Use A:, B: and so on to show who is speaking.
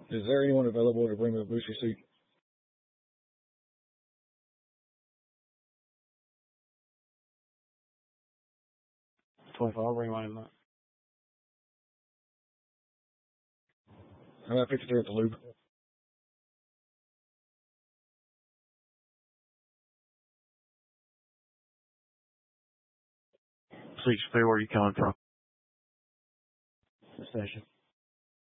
A: Is there anyone available to bring the Lucy seat?
B: 25, I'll bring mine up.
A: How about 53 at the loop?
B: Please clear where you coming from. The station.